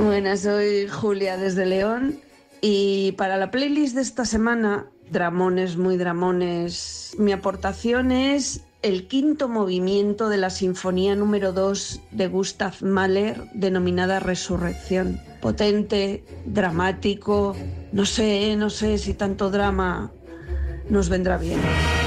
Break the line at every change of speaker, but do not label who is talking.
Buenas, soy Julia desde León y para la playlist de esta semana, dramones, muy dramones, mi aportación es el quinto movimiento de la Sinfonía número 2 de Gustav Mahler, denominada Resurrección. Potente, dramático, no sé si tanto drama nos vendrá bien.